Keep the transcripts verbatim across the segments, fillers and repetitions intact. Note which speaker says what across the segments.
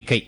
Speaker 1: அறிக்கை.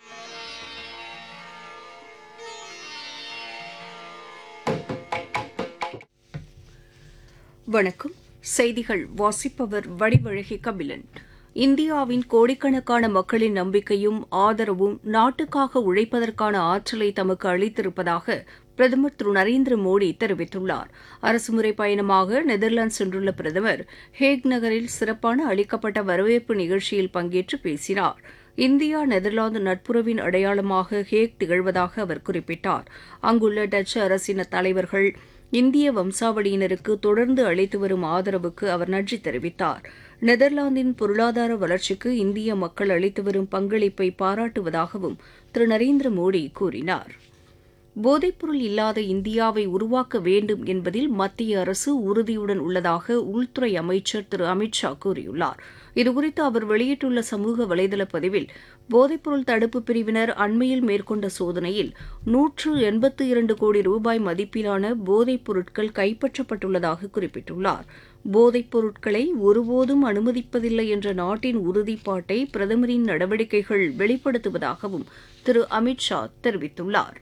Speaker 2: வணக்கம். செய்திகள் வாசிப்பவர் வடிவழகி கபிலன். இந்தியாவின் கோடிக்கணக்கான மக்களின் நம்பிக்கையும் ஆதரவும் நாட்டுக்காக உழைப்பதற்கான ஆற்றலை தமக்கு அளித்திருப்பதாக பிரதமர் திரு நரேந்திர மோடி தெரிவித்துள்ளார். அரசுமுறை பயணமாக நெதர்லாந்து சென்றுள்ள பிரதமர் ஹேக் நகரில் சிறப்பான அளிக்கப்பட்ட வரவேற்பு நிகழ்ச்சியில் பங்கேற்று பேசினார். இந்தியா நெதர்லாந்து நட்புறவின் அடையாளமாக ஹேக் திகழ்வதாக அவர் குறிப்பிட்டார். அங்குள்ள டச்சு அரசின் தலைவர்கள் இந்திய வம்சாவளியினருக்கு தொடர்ந்து அளித்து வரும் ஆதரவுக்கு அவர் நன்றி தெரிவித்தார். நெதர்லாந்தின் பொருளாதார வளர்ச்சிக்கு இந்திய மக்கள் அளித்து வரும் பங்களிப்பை பாராட்டுவதாகவும் திரு நரேந்திர மோடி கூறினார். போதைப்பொருள் இல்லாத இந்தியாவை உருவாக்க வேண்டும் என்பதில் மத்திய அரசு உறுதியுடன் உள்ளதாக உள்துறை அமைச்சர் திரு அமித் ஷா கூறியுள்ளார். இதுகுறித்து அவர் வெளியிட்டுள்ள சமூக வலைதள பதிவில், போதைப்பொருள் தடுப்பு பிரிவினர் அண்மையில் மேற்கொண்ட சோதனையில் நூற்று எண்பத்து இரண்டு கோடி ரூபாய் மதிப்பிலான போதைப் பொருட்கள் கைப்பற்றப்பட்டுள்ளதாக குறிப்பிட்டுள்ளார். போதைப் பொருட்களை ஒருபோதும் அனுமதிப்பதில்லை என்ற நாட்டின் உறுதிப்பாட்டை பிரதமரின் நடவடிக்கைகள் வெளிப்படுத்துவதாகவும் திரு அமித் ஷா தெரிவித்துள்ளார்.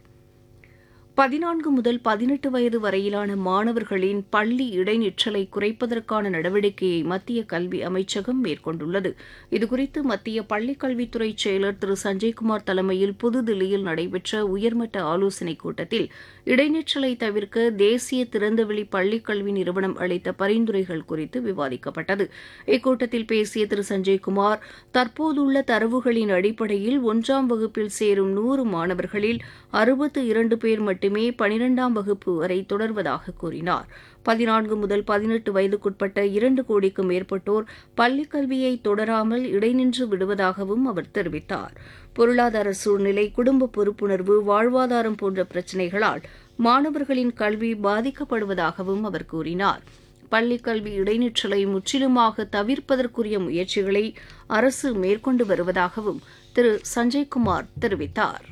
Speaker 2: பதினான்கு முதல் பதினெட்டு வயது வரையிலான மாணவர்களின் பள்ளி இடைநிற்றலை குறைப்பதற்கான நடவடிக்கையை மத்திய கல்வி அமைச்சகம் மேற்கொண்டுள்ளது. இதுகுறித்து மத்திய பள்ளிக்கல்வித்துறை செயலர் திரு சஞ்சய்குமார் தலைமையில் புதுதில்லியில் நடைபெற்ற உயர்மட்ட ஆலோசனைக் கூட்டத்தில் இடைநிற்றலை தவிர்க்க தேசிய திறந்தவெளி பள்ளிக்கல்வி நிறுவனம் அளித்த பரிந்துரைகள் குறித்து விவாதிக்கப்பட்டது. இக்கூட்டத்தில் பேசிய திரு சஞ்சய்குமார், தற்போதுள்ள தரவுகளின் அடிப்படையில் ஒன்றாம் வகுப்பில் சேரும் நூறு மாணவர்களில் அறுபத்து இரண்டு பேர் மட்டுமே பனிரெண்டாம் வகுப்பு வரை தொடர்வதாக கூறினார். பதினான்கு முதல் பதினெட்டு வயதுக்குட்பட்ட இரண்டு கோடிக்கும் மேற்பட்டோர் பள்ளிக் கல்வியை தொடராமல் இடைநின்று விடுவதாகவும் அவர் தெரிவித்தார். பொருளாதார சூழ்நிலை, குடும்ப பொறுப்புணர்வு, வாழ்வாதாரம் போன்ற பிரச்சினைகளால் மாணவர்களின் கல்வி பாதிக்கப்படுவதாகவும் அவர் கூறினார். பள்ளிக் கல்வி இடைநிற்றலை முற்றிலுமாக தவிர்ப்பதற்குரிய முயற்சிகளை அரசு மேற்கொண்டு வருவதாகவும் திரு சஞ்சய்குமார் தெரிவித்தார்.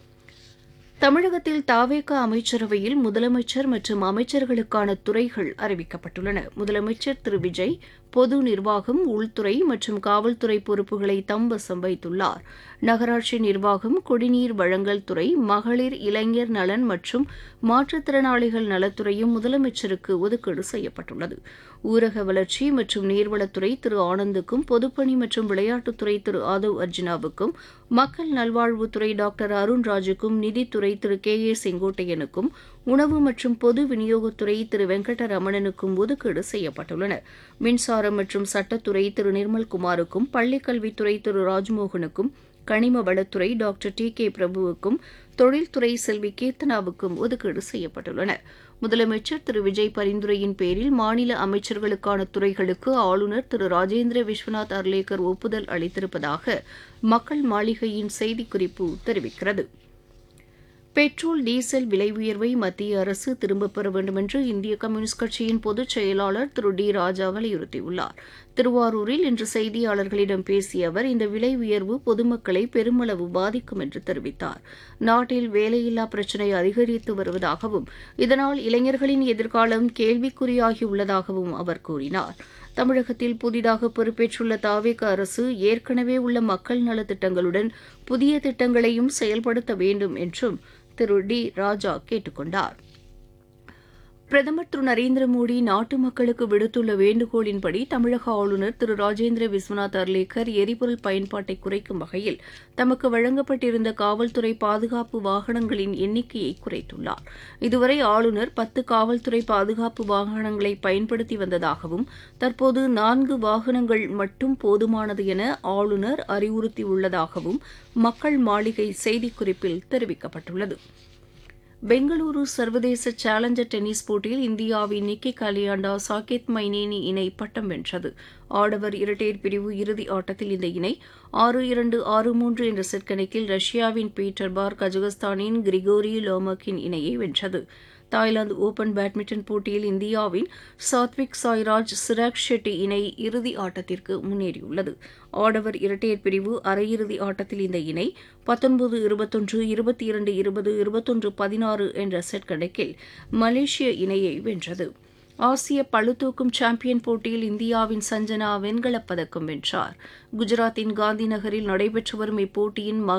Speaker 2: தமிழகத்தில் தவேக அமைச்சரவையில் முதலமைச்சர் மற்றும் அமைச்சர்களுக்கான துறைகள் அறிவிக்கப்பட்டுள்ளன. முதலமைச்சர் திரு விஜய் பொது நிர்வாகம், உள்துறை மற்றும் காவல்துறை பொறுப்புகளை தம்வசம் வைத்துள்ளார். நகராட்சி நிர்வாகம், குடிநீர் வழங்கல் துறை, மகளிர் இளைஞர் நலன் மற்றும் மாற்றுத்திறனாளிகள் நலத்துறையும் முதலமைச்சருக்கு ஒதுக்கீடு செய்யப்பட்டுள்ளது. ஊரக வளர்ச்சி மற்றும் நீர்வளத்துறை திரு ஆனந்துக்கும், பொதுப்பணி மற்றும் விளையாட்டுத்துறை திரு ஆதவ் அர்ஜுனாவுக்கும், மக்கள் நல்வாழ்வுத்துறை டாக்டர் அருண்ராஜுக்கும், நிதித்துறை திரு கே ஏ செங்கோட்டையனுக்கும், உணவு மற்றும் பொது விநியோகத்துறை திரு வெங்கடரமணனுக்கும் ஒதுக்கீடு செய்யப்பட்டுள்ளன. மின்சாரம் மற்றும் சட்டத்துறை திரு நிர்மல்குமாருக்கும், பள்ளிக்கல்வித்துறை திரு ராஜ்மோகனுக்கும், கனிம வளத்துறை டாக்டர் டி கே பிரபுவுக்கும், தொழில்துறை செல்வி கீர்த்தனாவுக்கும் ஒதுக்கீடு செய்யப்பட்டுள்ளன. முதலமைச்சர் திரு விஜய் பரிந்துரையின் பேரில் மாநில அமைச்சர்களுக்கான துறைகளுக்கு ஆளுநர் திரு ராஜேந்திர விஸ்வநாத் அர்லேக்கர் ஒப்புதல் அளித்திருப்பதாக மக்கள் மாளிகையின் செய்திக்குறிப்பு தெரிவிக்கிறது. பெட்ரோல், டீசல் விலை உயர்வை மத்திய அரசு திரும்பப் பெற வேண்டுமென்று இந்திய கம்யூனிஸ்ட் கட்சியின் பொதுச் செயலாளர் திரு டி ராஜா வலியுறுத்தியுள்ளார். திருவாரூரில் இன்று செய்தியாளர்களிடம் பேசிய அவர், இந்த விலை உயர்வு பொதுமக்களை பெருமளவு பாதிக்கும் என்று தெரிவித்தார். நாட்டில் வேலையில்லா பிரச்சினை அதிகரித்து வருவதாகவும், இதனால் இளைஞர்களின் எதிர்காலம் கேள்விக்குறியாகியுள்ளதாகவும் அவர் கூறினார். தமிழகத்தில் புதிதாக பொறுப்பேற்றுள்ள தவேக அரசு ஏற்கனவே உள்ள மக்கள் நலத்திட்டங்களுடன் புதிய திட்டங்களையும் செயல்படுத்த வேண்டும் என்றும் திரு டி ராஜா கேட்டுக் கொண்டார். பிரதமர் திரு நரேந்திர மோடி நாட்டு மக்களுக்கு விடுத்துள்ள வேண்டுகோளின்படி தமிழக ஆளுநர் திரு ராஜேந்திர விஸ்வநாத் அர்லேக்கர் எரிபொருள் பயன்பாட்டை குறைக்கும் வகையில் தமக்கு வழங்கப்பட்டிருந்த காவல்துறை பாதுகாப்பு வாகனங்களின் எண்ணிக்கையை குறைத்துள்ளார். இதுவரை ஆளுநர் பத்து காவல்துறை பாதுகாப்பு வாகனங்களை பயன்படுத்தி வந்ததாகவும், தற்போது நான்கு வாகனங்கள் மட்டும் போதுமானது என ஆளுநர் அறிவுறுத்தியுள்ளதாகவும் மக்கள் மாளிகை செய்திக்குறிப்பில் தெரிவிக்கப்பட்டுள்ளது. பெங்களூரு சர்வதேச சேலஞ்சர் டென்னிஸ் போட்டியில் இந்தியாவின் நிக்கி கலியாண்டா, சாகேத் மைனேனி இணை பட்டம் வென்றது. ஆடவர் இரட்டையர் பிரிவு இறுதி ஆட்டத்தில் இந்த இணை ஆறு இரண்டு ஆறு மூன்று என்ற செட் கணக்கில் ரஷ்யாவின் பீட்டர் பார், கஜகஸ்தானின் கிரிகோரி லோமக்கின் இணையை வென்றது. தாய்லாந்து ஓபன் பேட்மிண்டன் போட்டியில் இந்தியாவின் சாத்விக் சாய்ராஜ், சிராக் ஷெட்டி இணை இறுதி ஆட்டத்திற்கு முன்னேறியுள்ளது. ஆடவர் இரட்டையர் பிரிவு அரையிறுதி ஆட்டத்தில் இந்த இணை பத்தொன்பது இருபத்தொன்று, இருபத்தி இரண்டு இருபது, இருபத்தொன்று பதினாறு என்ற செட் கணக்கில் மலேசிய இணையை வென்றது. ஆசிய பளுதூக்கும் சாம்பியன் போட்டியில் இந்தியாவின் சஞ்சனா வெண்கலப் பதக்கம் வென்றார். குஜராத்தின் காந்தி நகரில் நடைபெற்று வரும் இப்போட்டியின்